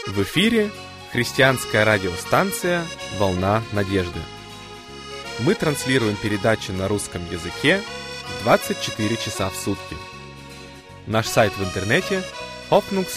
В эфире христианская радиостанция «Волна надежды». Мы транслируем передачи на русском языке 24 часа в сутки. Наш сайт в интернете – hoffnungs